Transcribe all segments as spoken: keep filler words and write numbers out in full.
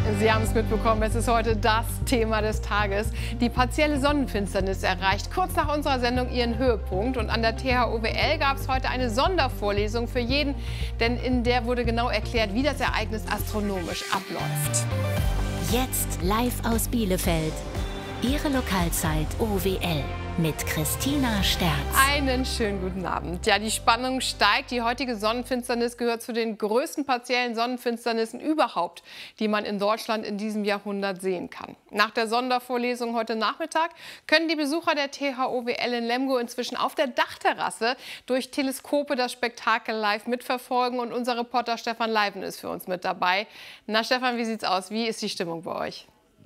Sie haben es mitbekommen, es ist heute das Thema des Tages. Die partielle Sonnenfinsternis erreicht kurz nach unserer Sendung ihren Höhepunkt. Und an der T H O W L gab es heute eine Sondervorlesung für jeden, denn in der wurde genau erklärt, wie das Ereignis astronomisch abläuft. Jetzt live aus Bielefeld. Ihre Lokalzeit O W L mit Christina Sterz. Einen schönen guten Abend. Ja, die Spannung steigt. Die heutige Sonnenfinsternis gehört zu den größten partiellen Sonnenfinsternissen überhaupt, die man in Deutschland in diesem Jahrhundert sehen kann. Nach der Sondervorlesung heute Nachmittag können die Besucher der T H O W L in Lemgo inzwischen auf der Dachterrasse durch Teleskope das Spektakel live mitverfolgen. Und unser Reporter Stefan Leiven ist für uns mit dabei. Na Stefan, wie sieht's aus? Wie ist die Stimmung bei euch?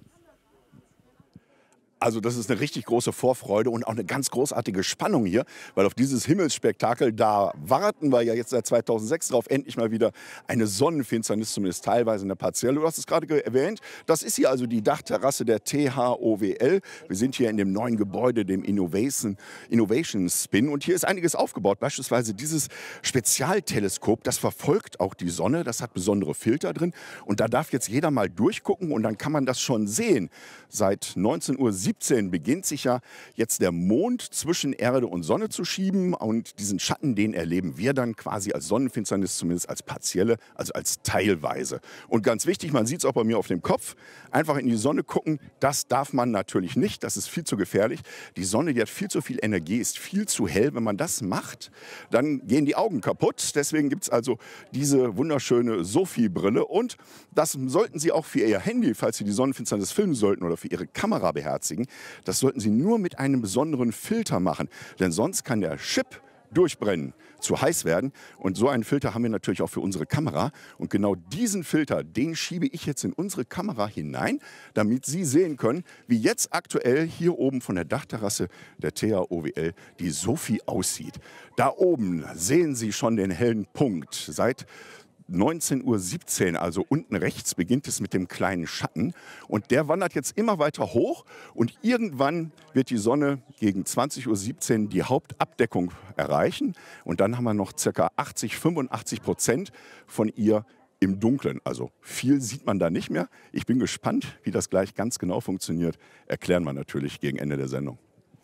Also das ist eine richtig große Vorfreude und auch eine ganz großartige Spannung hier, weil auf dieses Himmelsspektakel, da warten wir ja jetzt seit zweitausendsechs drauf, endlich mal wieder eine Sonnenfinsternis, zumindest teilweise eine partielle. Du hast es gerade erwähnt, das ist hier also die Dachterrasse der T H O W L. Wir sind hier in dem neuen Gebäude, dem Innovation, Innovation Spin, und hier ist einiges aufgebaut, beispielsweise dieses Spezialteleskop, das verfolgt auch die Sonne, das hat besondere Filter drin und da darf jetzt jeder mal durchgucken und dann kann man das schon sehen. Seit neunzehn Uhr siebzehn beginnt sich ja jetzt der Mond zwischen Erde und Sonne zu schieben und diesen Schatten, den erleben wir dann quasi als Sonnenfinsternis, zumindest als partielle, also als teilweise. Und ganz wichtig, man sieht es auch bei mir auf dem Kopf, einfach in die Sonne gucken, das darf man natürlich nicht, das ist viel zu gefährlich. Die Sonne, die hat viel zu viel Energie, ist viel zu hell. Wenn man das macht, dann gehen die Augen kaputt. Deswegen gibt es also diese wunderschöne Sophie-Brille und das sollten Sie auch für Ihr Handy, falls Sie die Sonnenfinsternis filmen sollten oder für Ihre Kamera beherzigen, das sollten Sie nur mit einem besonderen Filter machen, denn sonst kann der Chip durchbrennen, zu heiß werden. Und so einen Filter haben wir natürlich auch für unsere Kamera. Und genau diesen Filter, den schiebe ich jetzt in unsere Kamera hinein, damit Sie sehen können, wie jetzt aktuell hier oben von der Dachterrasse der T H O W L die Sophie aussieht. Da oben sehen Sie schon den hellen Punkt. Seit neunzehn Uhr siebzehn, also unten rechts, beginnt es mit dem kleinen Schatten. Und der wandert jetzt immer weiter hoch. Und irgendwann wird die Sonne gegen zwanzig Uhr siebzehn die Hauptabdeckung erreichen. Und dann haben wir noch ca. achtzig, fünfundachtzig Prozent von ihr im Dunkeln. Also viel sieht man da nicht mehr. Ich bin gespannt, wie das gleich ganz genau funktioniert. Erklären wir natürlich gegen Ende der Sendung.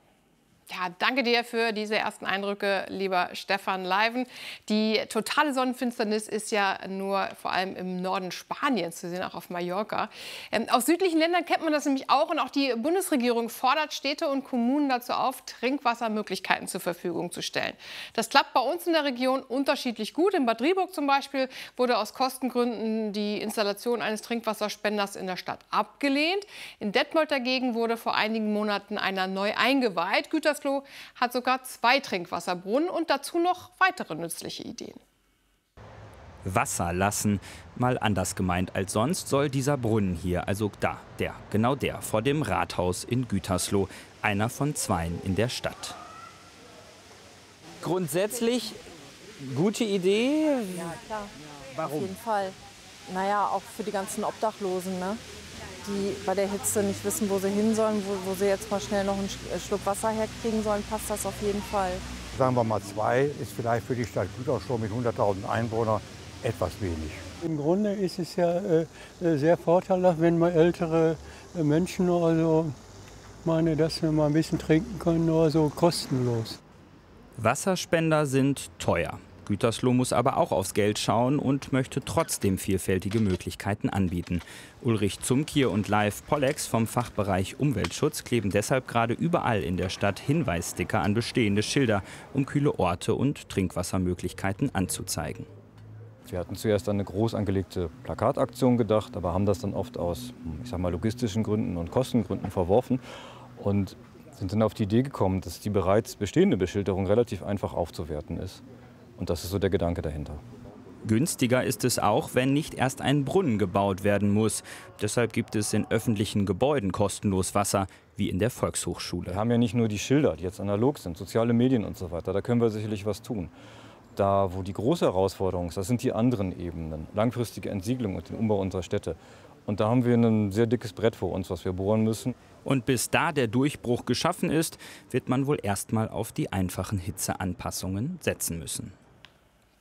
Ja, danke dir für diese ersten Eindrücke, lieber Stefan Leiven. Die totale Sonnenfinsternis ist ja nur vor allem im Norden Spaniens zu sehen, auch auf Mallorca. Ähm, aus südlichen Ländern kennt man das nämlich auch. Und auch die Bundesregierung fordert Städte und Kommunen dazu auf, Trinkwassermöglichkeiten zur Verfügung zu stellen. Das klappt bei uns in der Region unterschiedlich gut. In Bad Driburg zum Beispiel wurde aus Kostengründen die Installation eines Trinkwasserspenders in der Stadt abgelehnt. In Detmold dagegen wurde vor einigen Monaten einer neu eingeweiht. Gütersloh hat sogar zwei Trinkwasserbrunnen und dazu noch weitere nützliche Ideen. Wasser lassen, mal anders gemeint als sonst, soll dieser Brunnen hier, also da, der, genau der, vor dem Rathaus in Gütersloh, einer von zweien in der Stadt. Grundsätzlich gute Idee. Ja, klar. Warum? Auf jeden Fall. Naja, auch für die ganzen Obdachlosen, ne? Die bei der Hitze nicht wissen, wo sie hin sollen, wo, wo sie jetzt mal schnell noch einen Schluck Wasser herkriegen sollen, passt das auf jeden Fall. Sagen wir mal zwei, ist vielleicht für die Stadt Gütersloh mit hunderttausend Einwohnern etwas wenig. Im Grunde ist es ja äh, sehr vorteilhaft, wenn mal ältere äh, Menschen also meine, dass wir mal ein bisschen trinken können, nur so kostenlos. Wasserspender sind teuer. Gütersloh muss aber auch aufs Geld schauen und möchte trotzdem vielfältige Möglichkeiten anbieten. Ulrich Zumkier und Live Pollex vom Fachbereich Umweltschutz kleben deshalb gerade überall in der Stadt Hinweissticker an bestehende Schilder, um kühle Orte und Trinkwassermöglichkeiten anzuzeigen. Wir hatten zuerst an eine groß angelegte Plakataktion gedacht, aber haben das dann oft aus, ich sag mal, logistischen Gründen und Kostengründen verworfen und sind dann auf die Idee gekommen, dass die bereits bestehende Beschilderung relativ einfach aufzuwerten ist. Und das ist so der Gedanke dahinter. Günstiger ist es auch, wenn nicht erst ein Brunnen gebaut werden muss. Deshalb gibt es in öffentlichen Gebäuden kostenlos Wasser, wie in der Volkshochschule. Wir haben ja nicht nur die Schilder, die jetzt analog sind, soziale Medien und so weiter. Da können wir sicherlich was tun. Da, wo die große Herausforderung ist, das sind die anderen Ebenen. Langfristige Entsiegelung und den Umbau unserer Städte. Und da haben wir ein sehr dickes Brett vor uns, was wir bohren müssen. Und bis da der Durchbruch geschaffen ist, wird man wohl erst mal auf die einfachen Hitzeanpassungen setzen müssen.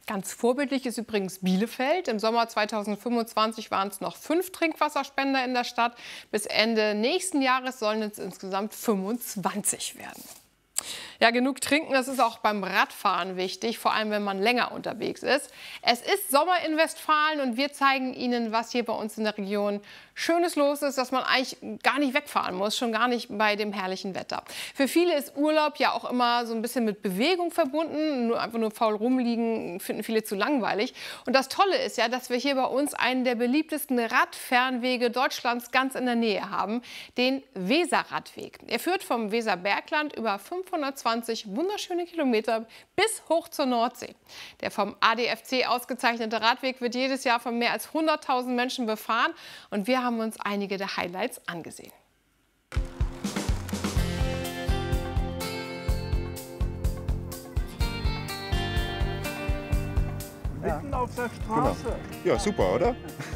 Ganz vorbildlich ist übrigens Bielefeld. Im Sommer zweitausendfünfundzwanzig waren es noch fünf Trinkwasserspender in der Stadt. Bis Ende nächsten Jahres sollen es insgesamt fünfundzwanzig werden. Ja, genug trinken, das ist auch beim Radfahren wichtig, vor allem wenn man länger unterwegs ist. Es ist Sommer in Westfalen und wir zeigen Ihnen, was hier bei uns in der Region Schönes los ist, dass man eigentlich gar nicht wegfahren muss, schon gar nicht bei dem herrlichen Wetter. Für viele ist Urlaub ja auch immer so ein bisschen mit Bewegung verbunden. Nur einfach nur faul rumliegen finden viele zu langweilig. Und das Tolle ist ja, dass wir hier bei uns einen der beliebtesten Radfernwege Deutschlands ganz in der Nähe haben, den Weserradweg. Er führt vom Weserbergland über fünfhundertzwanzig wunderschöne Kilometer bis hoch zur Nordsee. Der vom A D F C ausgezeichnete Radweg wird jedes Jahr von mehr als hunderttausend Menschen befahren und wir haben uns einige der Highlights angesehen. Mitten auf der Straße. Genau. Ja, super, oder?